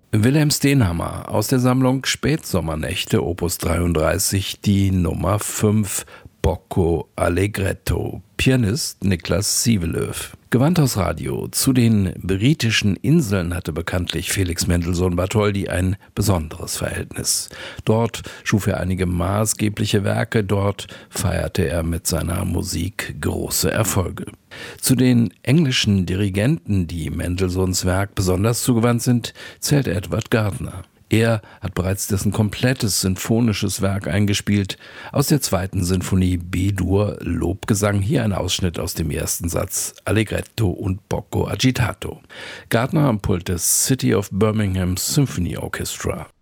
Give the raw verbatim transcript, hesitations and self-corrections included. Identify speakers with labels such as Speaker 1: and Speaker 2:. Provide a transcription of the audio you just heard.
Speaker 1: Wilhelm Stenhammar aus der Sammlung Spätsommernächte Opus dreiunddreißig, die Nummer fünf, Bocco Allegretto, Pianist Niklas Sivelöw. Gewandhaus Radio. Zu den britischen Inseln hatte bekanntlich Felix Mendelssohn Bartholdy ein besonderes Verhältnis. Dort schuf er einige maßgebliche Werke, dort feierte er mit seiner Musik große Erfolge. Zu den englischen Dirigenten, die Mendelssohns Werk besonders zugewandt sind, zählt Edward Gardner. Er hat bereits dessen komplettes sinfonisches Werk eingespielt. Aus der zweiten Sinfonie B-Dur Lobgesang, hier ein Ausschnitt aus dem ersten Satz Allegretto und Bocco agitato. Gardner am Pult des City of Birmingham Symphony Orchestra.